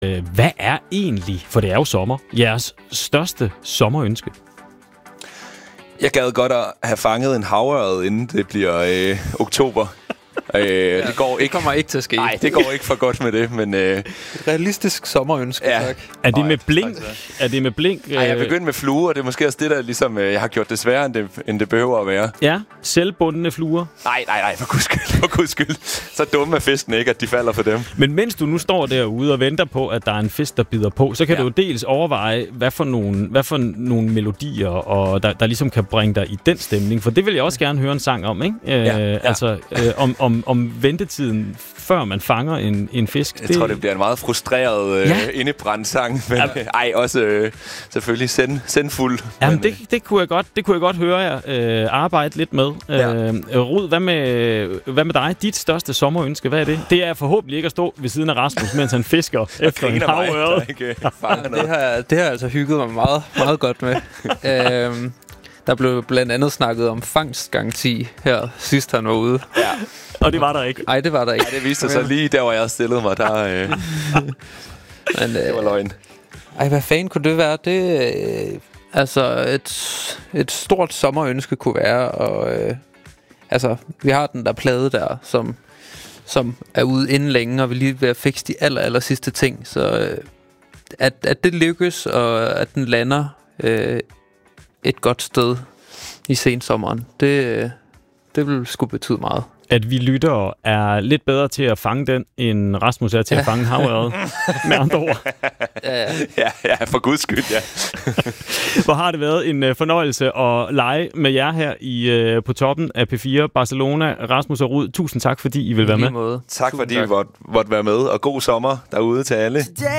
Hvad er egentlig, for det er jo sommer, jeres største sommerønske? Jeg gad godt at have fanget en havørred, inden det bliver oktober. Det går ikke. Kommer ikke til at ske. Nej, det går ikke for godt med det, men... Realistisk sommerønske, ja. tak. Er det med blink? Er det med blink? Nej, jeg begyndte med fluer, og det er måske også det, der ligesom... jeg har gjort det sværere, end det behøver at være. Ja, selvbundne fluer. Nej, for guds skyld. Så dumme er fisken ikke, at de falder for dem. Men mens du nu står derude og venter på, at der er en fisk, der bider på, så kan du jo dels overveje, hvad for nogle melodier, og der ligesom kan bringe dig i den stemning. For det vil jeg også gerne høre en sang om, ikke? Altså, om ventetiden, før man fanger en fisk. Jeg tror, det bliver en meget frustreret indebrændt sang. Men også selvfølgelig sendfuld. Jamen, det kunne jeg godt høre jer arbejde lidt med. Rud, hvad med dig? Dit største sommerønske, hvad er det? Det er forhåbentlig ikke at stå ved siden af Rasmus, mens han fisker efter en havørred. Det har jeg altså hygget mig meget, meget godt med. Der blev blandt andet snakket om fangstgaranti her sidst han var ude. Ja. Og det var der ikke. Nej, det var der ikke. Ej, det viste sig så lige der, hvor jeg stillede mig. Der, Men, det var løgn. Hvad fanden kunne det være? Det altså et stort sommerønske kunne være, og vi har den der plade der, som er ude inden længe, og vi lige ved at fikse de aller sidste ting, så at det lykkes, og at den lander et godt sted i sensommeren, det vil sgu betyde meget. At vi lyttere er lidt bedre til at fange den, end Rasmus er til at fange havørred. Med andre ord. Ja, for guds skyld, ja. Hvor har det været en fornøjelse at lege med jer her på toppen af P4 Barcelona. Rasmus og Rud, tusind tak, fordi I vil være med. Tak, fordi I måtte være med, og god sommer derude til alle.